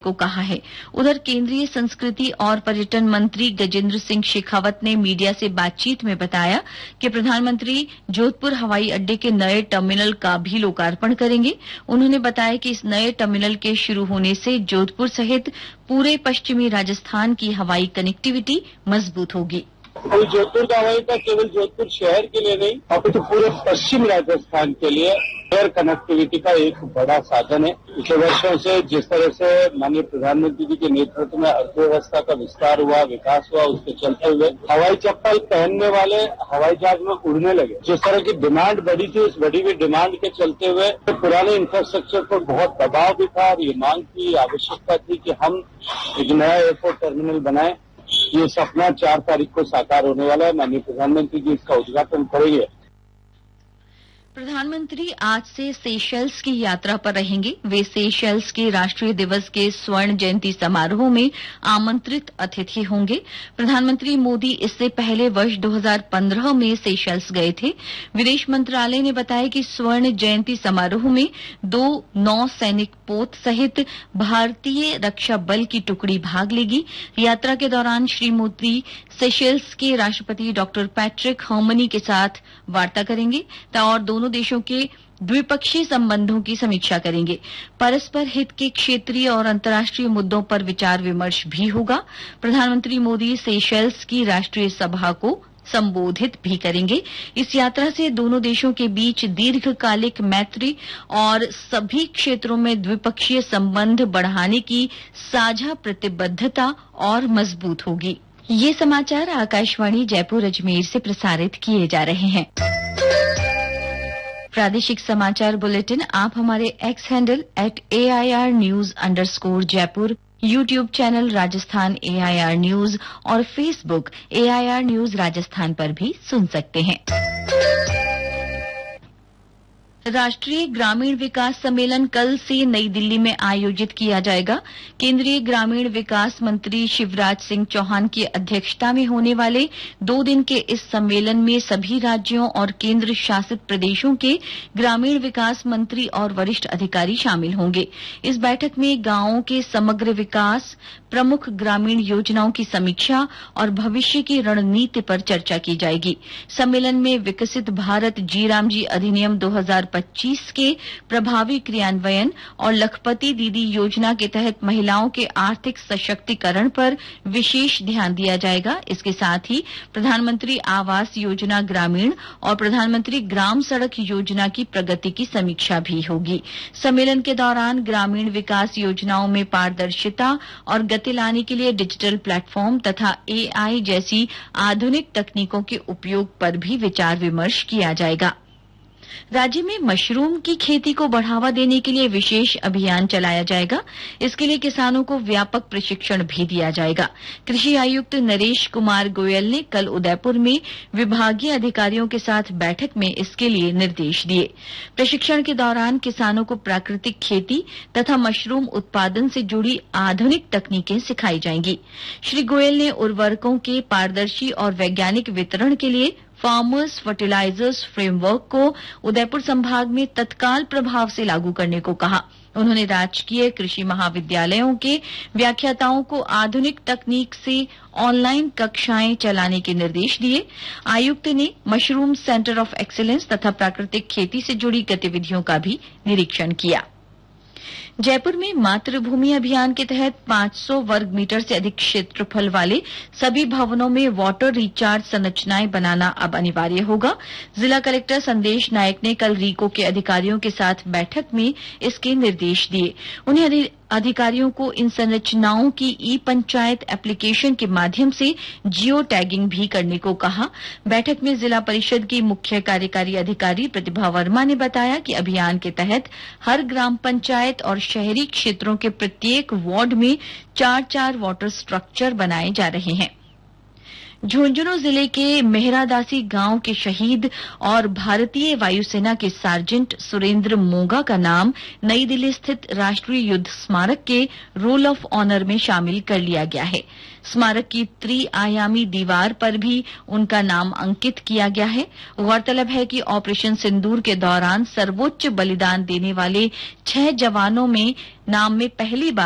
को कहा है। उधर केंद्रीय संस्कृति और पर्यटन मंत्री गजेंद्र सिंह शेखावत ने मीडिया से बातचीत में बताया कि प्रधानमंत्री जोधपुर हवाई अड्डे के नए टर्मिनल का भी लोकार्पण करेंगे। उन्होंने बताया कि इस नए टर्मिनल के शुरू होने से जोधपुर सहित पूरे पश्चिमी राजस्थान की हवाई कनेक्टिविटी मजबूत होगी। कोई जोधपुर का हवाई अड्डा केवल जोधपुर शहर के लिए नहीं, अपितु पूरे पश्चिम राजस्थान के लिए एयर कनेक्टिविटी का एक बड़ा साधन है। पिछले वर्षों से जिस तरह से माननीय प्रधानमंत्री जी के नेतृत्व में अर्थव्यवस्था का विस्तार हुआ, विकास हुआ, उसके चलते हुए हवाई चप्पल पहनने वाले हवाई जहाज में उड़ने लगे। जिस तरह की डिमांड बढ़ी थी, उस बढ़ी हुई डिमांड के चलते हुए पुराने इंफ्रास्ट्रक्चर पर बहुत दबाव भी था और ये मांग की आवश्यकता थी कि हम एक नया एयरपोर्ट टर्मिनल बनाएं। ये सपना 4 तारीख को साकार होने वाला है। माननीय प्रधानमंत्री जी इसका उद्घाटन करेंगे। प्रधानमंत्री आज से सेशेल्स की यात्रा पर रहेंगे। वे सेशेल्स के राष्ट्रीय दिवस के स्वर्ण जयंती समारोह में आमंत्रित अतिथि होंगे। प्रधानमंत्री मोदी इससे पहले वर्ष 2015 में सेशेल्स गए थे। विदेश मंत्रालय ने बताया कि स्वर्ण जयंती समारोह में 2 नौसैनिक पोत सहित भारतीय रक्षा बल की टुकड़ी भाग लेगी। यात्रा के दौरान श्री मोदी सेशेल्स के राष्ट्रपति डॉ पैट्रिक हर्मनी के साथ वार्ता करेंगे और दोनों देशों के द्विपक्षीय संबंधों की समीक्षा करेंगे। परस्पर हित के क्षेत्रीय और अंतर्राष्ट्रीय मुद्दों पर विचार विमर्श भी होगा। प्रधानमंत्री मोदी सेशेल्स की राष्ट्रीय सभा को संबोधित भी करेंगे। इस यात्रा से दोनों देशों के बीच दीर्घकालिक मैत्री और सभी क्षेत्रों में द्विपक्षीय संबंध बढ़ाने की साझा प्रतिबद्धता और मजबूत होगी। ये समाचार आकाशवाणी जयपुर अजमेर से प्रसारित किए जा रहे हैं। प्रादेशिक समाचार बुलेटिन आप हमारे x handle @AIR_News_जयपुर, YouTube channel Rajasthan AIR news और फेसबुक AIR न्यूज राजस्थान पर भी सुन सकते हैं। राष्ट्रीय ग्रामीण विकास सम्मेलन कल से नई दिल्ली में आयोजित किया जाएगा। केंद्रीय ग्रामीण विकास मंत्री शिवराज सिंह चौहान की अध्यक्षता में होने वाले 2 दिन के इस सम्मेलन में सभी राज्यों और केंद्र शासित प्रदेशों के ग्रामीण विकास मंत्री और वरिष्ठ अधिकारी शामिल होंगे। इस बैठक में गांवों के समग्र विकास, प्रमुख ग्रामीण योजनाओं की समीक्षा और भविष्य की रणनीति पर चर्चा की जाएगी। सम्मेलन में विकसित भारत जी रामजी अधिनियम 2025 के प्रभावी क्रियान्वयन और लखपति दीदी योजना के तहत महिलाओं के आर्थिक सशक्तिकरण पर विशेष ध्यान दिया जाएगा। इसके साथ ही प्रधानमंत्री आवास योजना ग्रामीण और प्रधानमंत्री ग्राम सड़क योजना की प्रगति की समीक्षा भी होगी। सम्मेलन के दौरान ग्रामीण विकास योजनाओं में पारदर्शिता और गति लाने के लिए डिजिटल प्लेटफॉर्म तथा AI जैसी आधुनिक तकनीकों के उपयोग पर भी विचार विमर्श किया जाएगा। राज्य में मशरूम की खेती को बढ़ावा देने के लिए विशेष अभियान चलाया जाएगा। इसके लिए किसानों को व्यापक प्रशिक्षण भी दिया जाएगा। कृषि आयुक्त नरेश कुमार गोयल ने कल उदयपुर में विभागीय अधिकारियों के साथ बैठक में इसके लिए निर्देश दिए। प्रशिक्षण के दौरान किसानों को प्राकृतिक खेती तथा मशरूम उत्पादन से जुड़ी आधुनिक तकनीकें सिखाई जाएंगी। श्री गोयल ने उर्वरकों के पारदर्शी और वैज्ञानिक वितरण के लिए फार्मर्स फर्टिलाइजर्स फ्रेमवर्क को उदयपुर संभाग में तत्काल प्रभाव से लागू करने को कहा। उन्होंने राजकीय कृषि महाविद्यालयों के व्याख्याताओं को आधुनिक तकनीक से ऑनलाइन कक्षाएं चलाने के निर्देश दिए। आयुक्त ने मशरूम सेंटर ऑफ एक्सीलेंस तथा प्राकृतिक खेती से जुड़ी गतिविधियों का भी निरीक्षण किया। जयपुर में मातृभूमि अभियान के तहत 500 वर्ग मीटर से अधिक क्षेत्रफल वाले सभी भवनों में वाटर रिचार्ज संरचनाएं बनाना अब अनिवार्य होगा। जिला कलेक्टर संदेश नायक ने कल रीको के अधिकारियों के साथ बैठक में इसके निर्देश दिए। उन्हें अधिकारियों को इन संरचनाओं की ई-पंचायत एप्लीकेशन के माध्यम से जियो टैगिंग भी करने को कहा। बैठक में जिला परिषद की मुख्य कार्यकारी अधिकारी प्रतिभा वर्मा ने बताया कि अभियान के तहत हर ग्राम पंचायत और शहरी क्षेत्रों के प्रत्येक वार्ड में 4-4 वाटर स्ट्रक्चर बनाए जा रहे हैं। झुंझुनू जिले के मेहरादासी गांव के शहीद और भारतीय वायुसेना के सार्जेंट सुरेंद्र मोगा का नाम नई दिल्ली स्थित राष्ट्रीय युद्ध स्मारक के रोल ऑफ ऑनर में शामिल कर लिया गया है। स्मारक की त्रिआयामी दीवार पर भी उनका नाम अंकित किया गया है। गौरतलब है कि ऑपरेशन सिंदूर के दौरान सर्वोच्च बलिदान देने वाले 6 जवानों में नाम में पहली बार